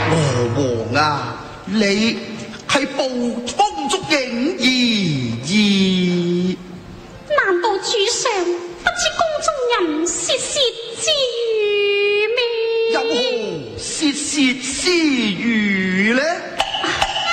王啊，你係捕風捉影兒？ 難道主上不知宮中人竊竊之語咩？ 有何竊竊之語呢？